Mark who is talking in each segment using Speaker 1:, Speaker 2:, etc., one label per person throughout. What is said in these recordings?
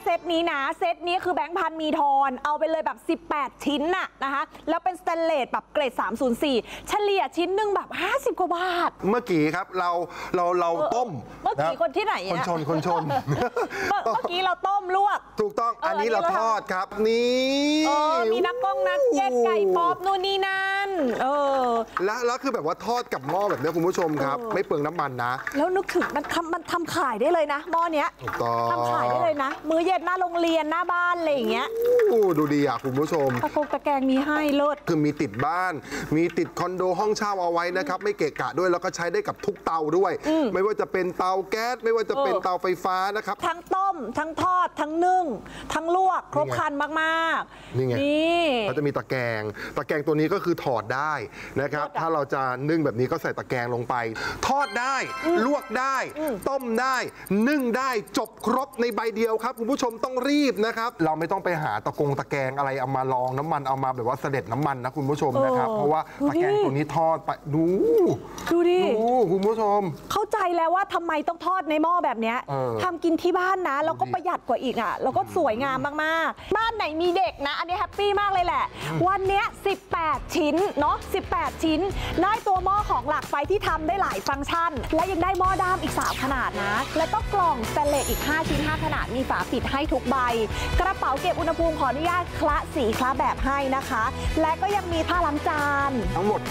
Speaker 1: เซตนี้นะเซตนี้คือแบงค์พันมีทอนเอาไปเลยแบบ18ชิ้นน่ะนะคะแล้วเป็นสแตนเลสแบบเกรด304เฉลี่ยชิ้นหนึ่งแบบ50กว่าบาท
Speaker 2: เมื่อกี้ครับเราต้ม
Speaker 1: เมื่อกี้คนที่ไหน
Speaker 2: คนชน
Speaker 1: เมื่อกี้เราต้มลวก
Speaker 2: ถูกต้องอันนี้เราทอดครับนี่
Speaker 1: มีนักเย็ดไก่ป๊อปนู่นนี่นั่น
Speaker 2: แล้วคือแบบว่าทอดกับหม้อแบบนี้คุณผู้ชมครับไม่เปลืองน้ำมันนะ
Speaker 1: แล้วนึกถึงมันทำขายได้เลยนะหม้อเนี้ยทำขายได้เลยนะมื้อเย็นหน้าโรงเรียนหน้าบ้านอะไรอย่างเงี้ย
Speaker 2: ดูดีอ่ะคุณผู้ชม
Speaker 1: ตะแกรงมีให้เลิศ
Speaker 2: คือมีติดบ้านมีติดคอนโดห้องเช่าเอาไว้นะครับไม่เกะกะด้วยแล้วก็ใช้ได้กับทุกเตาด้วยไม่ว่าจะเป็นเตาแก๊สไม่ว่าจะเป็นเตาไฟฟ้านะครับ
Speaker 1: ทั้งต้มทั้งทอดทั้งนึ่งทั้งลวกครบครันมาก
Speaker 2: ๆนี่ไงเขาจะมีตะแกรงตัวนี้ก็คือถอดได้นะครับถ้าเราจะนึ่งแบบนี้ก็ใส่ตะแกรงลงไปทอดได้ลวกได้ต้มได้นึ่งได้จบครบในใบเดียวครับคุณผู้ชมต้องรีบนะครับเราไม่ต้องไปหาตะแกรงอะไรเอามาลองน้ำมันเอามาแบบว่าเสด็จน้ำมันนะคุณผู้ชมนะครับเพราะว่าตะแกรงตัวนี้ทอดไปดูดิคุณผู้ชม
Speaker 1: เข้าใจแล้วว่าทำไมต้องทอดในหม้อแบบนี้ทำกินที่บ้านนะแล้วก็ประหยัดกว่าอีกอ่ะแล้วก็สวยงามมากๆบ้านไหนมีเด็กนะอันนี้แฮปปี้มากเลยแหละวันนี้18ชิ้นเนาะ18ชิ้นได้ตัวหม้อของหลักไฟที่ทำได้หลายฟังก์ชันและยังได้หม้อด้ามอีก3ขนาดนะแล้วก็กล่องสแตนเลสอีก5ชิ้น5ขนาดมีฝาปิดให้ทุกใบกระเป๋าเก็บอุณหภูมิขออนุญาตคละสีคละแบบให้นะคะและก็ยังมีผ้าล้างจาน
Speaker 2: ทั้งหมด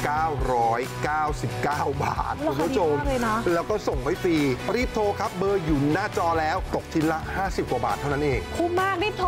Speaker 2: 999 บาทคุณผู้ชมแล้วก็ส่งให้ฟรีรีบโทรครับเบอร์อยู่หน้าจอแล้วตกชิ้นละ50 กว่าบาทเท่านั้นเอง
Speaker 1: คุ้มมากรีบโทร